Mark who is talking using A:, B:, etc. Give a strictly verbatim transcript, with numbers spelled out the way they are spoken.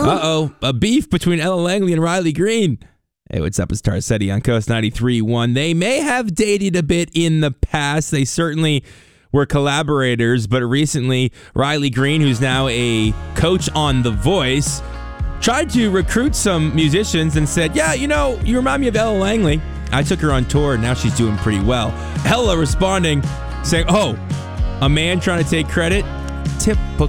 A: Uh-oh, a beef between Ella Langley and Riley Green. Hey, what's up? It's Tarcetti on Coast ninety-three point one. They may have dated a bit in the past. They certainly were collaborators, but recently, Riley Green, who's now a coach on The Voice, tried to recruit some musicians and said, yeah, you know, you remind me of Ella Langley. I took her on tour, and now she's doing pretty well. Ella responding, saying, oh, a man trying to take credit? Typical